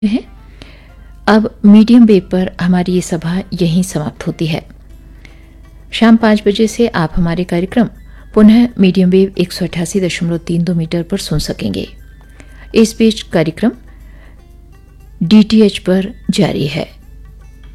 हैं। अब medium wave पर हमारी ये सभा यहीं समाप्त होती है। शाम 5 बजे से आप हमारे कार्यक्रम पुनः मीडियम वेव 188.32 मीटर पर सुन सकेंगे। इस बीच कार्यक्रम DTH पर जारी है।